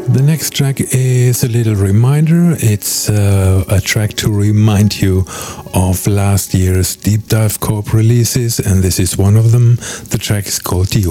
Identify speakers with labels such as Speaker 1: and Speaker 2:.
Speaker 1: The next track is a little reminder. It's a track to remind you of last year's Deep Dive Corp releases, and this is one of them. The track is called The